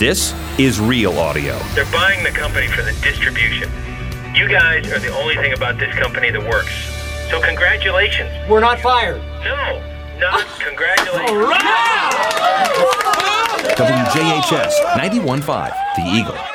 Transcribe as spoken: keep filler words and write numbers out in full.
This is Real Audio. They're buying the company for the distribution. You guys are the only thing about this company that works. So congratulations. We're not fired. No, not congratulations. W J H S ninety-one point five, The Eagle.